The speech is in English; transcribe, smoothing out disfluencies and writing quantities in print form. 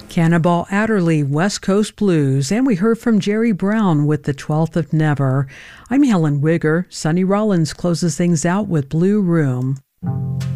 Cannonball Adderley, West Coast Blues, and we heard from Jerry Brown with The 12th of Never. I'm Helen Wigger. Sonny Rollins closes things out with Blue Room.